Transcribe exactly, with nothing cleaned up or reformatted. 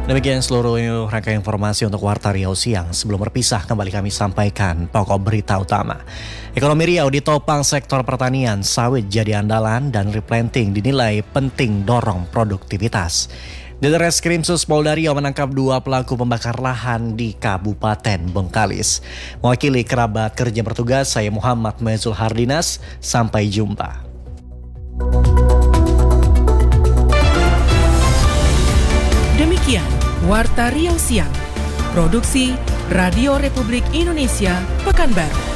Demikian seluruh rangkaian informasi untuk Warta Riau Siang. Sebelum berpisah, kembali kami sampaikan pokok berita utama. Ekonomi Riau ditopang sektor pertanian, sawit jadi andalan, dan replanting dinilai penting dorong produktivitas. Ditreskrim Polda Riau menangkap dua pelaku pembakar lahan di Kabupaten Bengkalis. Mewakili kerabat kerja bertugas, saya Muhammad Mezul Hardinas. Sampai jumpa. Demikian Warta Riau Siang, produksi Radio Republik Indonesia, Pekanbaru.